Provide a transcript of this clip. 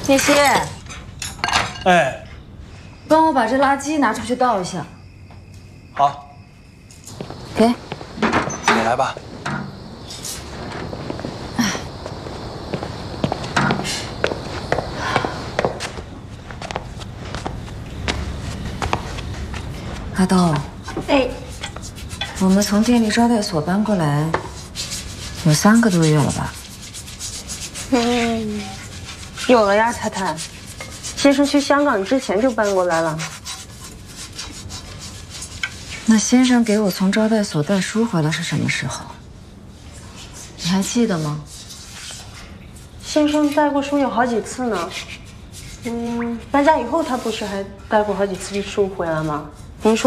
叶希， 哎， 帮我把这垃圾拿出去倒一下。 好， 给， 你来吧。 阿豆， 哎， 我们从电力招待所搬过来有3个多月了吧？ 有了呀，太太。先生去香港之前就搬过来了。 那先生给我从招待所带书回来是什么时候？你还记得吗？ 先生带过书有好几次呢。搬家以后他不是还带过好几次书回来吗？您说。